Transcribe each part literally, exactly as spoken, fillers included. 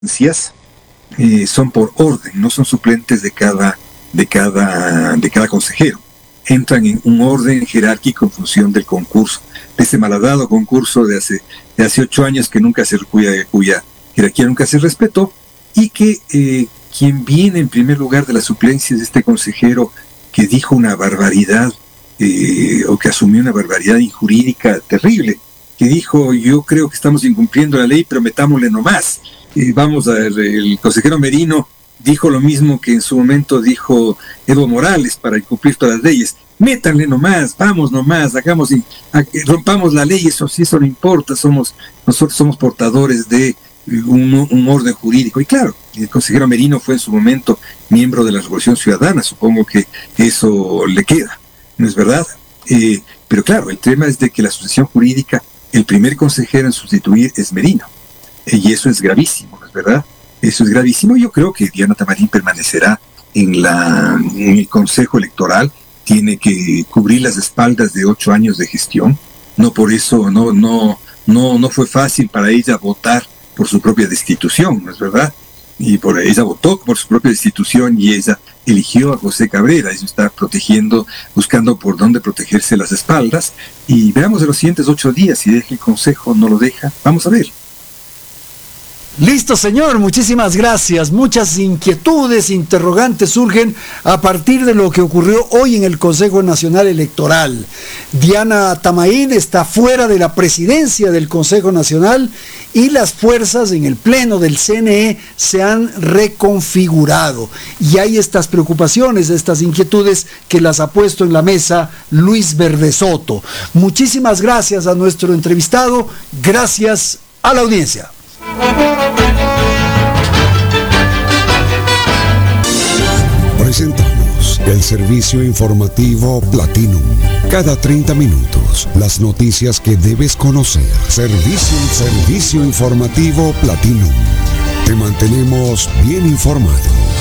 eh, son por orden, no son suplentes de cada, de cada, de cada consejero. Entran en un orden jerárquico en función del concurso, de ese malhadado concurso de hace, de hace ocho años que nunca se, cuya, cuya jerarquía nunca se respetó, y que eh, quien viene en primer lugar de la suplencia es este consejero que dijo una barbaridad, eh, o que asumió una barbaridad injurídica terrible, que dijo: yo creo que estamos incumpliendo la ley, pero metámosle nomás. Eh, vamos a ver, el consejero Merino dijo lo mismo que en su momento dijo Evo Morales para incumplir todas las leyes: métanle nomás, vamos nomás, hagamos, rompamos la ley, eso sí, eso no importa, somos, nosotros somos portadores de un, un orden jurídico. Y claro, el consejero Merino fue en su momento miembro de la Revolución Ciudadana, supongo que eso le queda, ¿no es verdad? Eh, pero claro, el tema es de que la asociación jurídica, el primer consejero en sustituir es Merino, eh, y eso es gravísimo, ¿no es verdad? Eso es gravísimo. Yo creo que Diana Tamarín permanecerá en, la, en el Consejo Electoral, tiene que cubrir las espaldas de ocho años de gestión. No por eso, no, no, no, no fue fácil para ella votar por su propia destitución, ¿no es verdad? Y por ella votó por su propia destitución y ella eligió a José Cabrera. Ella está protegiendo, buscando por dónde protegerse las espaldas. Y veamos en los siguientes ocho días si deja el Consejo, no lo deja. Vamos a ver. Listo, señor, muchísimas gracias. Muchas inquietudes, interrogantes surgen a partir de lo que ocurrió hoy en el Consejo Nacional Electoral. Diana Tamarín está fuera de la presidencia del Consejo Nacional y las fuerzas en el pleno del C N E se han reconfigurado. Y hay estas preocupaciones, estas inquietudes que las ha puesto en la mesa Luis Verdesoto. Muchísimas gracias a nuestro entrevistado, gracias a la audiencia. Presentamos el servicio informativo Platinum. Cada treinta minutos, las noticias que debes conocer. Servicio, servicio informativo Platinum. Te mantenemos bien informado.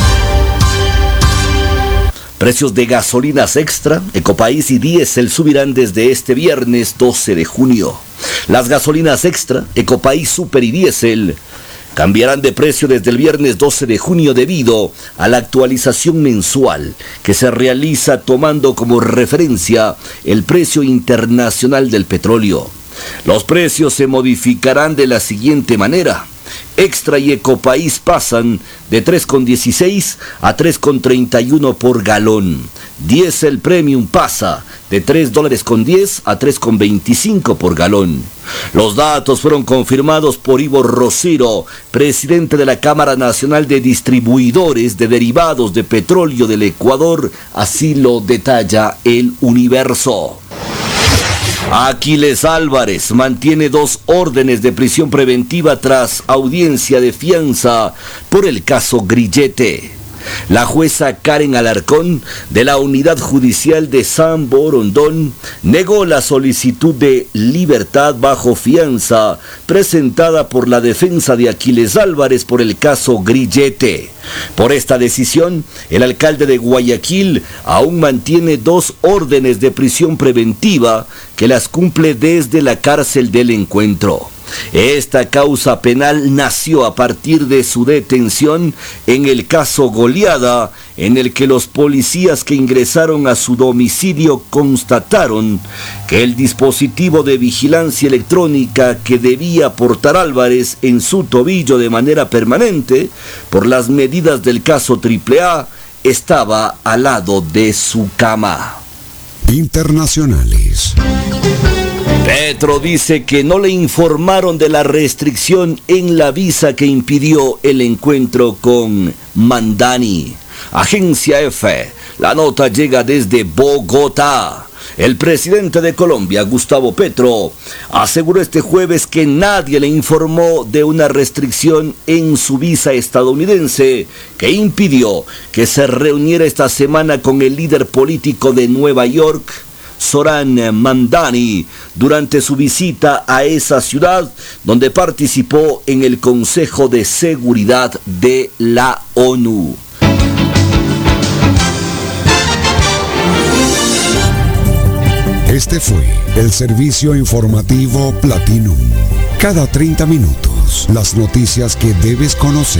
Precios de gasolinas extra, Ecopaís y diésel subirán desde este viernes doce de junio. Las gasolinas extra, Ecopaís, Super y diésel cambiarán de precio desde el viernes doce de junio debido a la actualización mensual que se realiza tomando como referencia el precio internacional del petróleo. Los precios se modificarán de la siguiente manera. Extra y Ecopaís pasan de tres con dieciséis a tres con treinta y uno por galón. Diésel Premium pasa de tres dólares con diez a tres con veinticinco por galón. Los datos fueron confirmados por Ivo Rosero, presidente de la Cámara Nacional de Distribuidores de Derivados de Petróleo del Ecuador. Así lo detalla El Universo. Aquiles Álvarez mantiene dos órdenes de prisión preventiva tras audiencia de fianza por el caso Grillete. La jueza Karen Alarcón, de la Unidad Judicial de San Borondón, negó la solicitud de libertad bajo fianza presentada por la defensa de Aquiles Álvarez por el caso Grillete. Por esta decisión, el alcalde de Guayaquil aún mantiene dos órdenes de prisión preventiva que las cumple desde la cárcel del Encuentro. Esta causa penal nació a partir de su detención en el caso Goleada, en el que los policías que ingresaron a su domicilio constataron que el dispositivo de vigilancia electrónica que debía portar Álvarez en su tobillo de manera permanente, por las medidas del caso Triple A, estaba al lado de su cama. Internacionales. Petro dice que no le informaron de la restricción en la visa que impidió el encuentro con Mandani. Agencia F, la nota llega desde Bogotá. El presidente de Colombia, Gustavo Petro, aseguró este jueves que nadie le informó de una restricción en su visa estadounidense que impidió que se reuniera esta semana con el líder político de Nueva York, Zoran Mandani, durante su visita a esa ciudad donde participó en el Consejo de Seguridad de la ONU. Este fue el servicio informativo Platinum. Cada treinta minutos, minutos. Las noticias que debes conocer.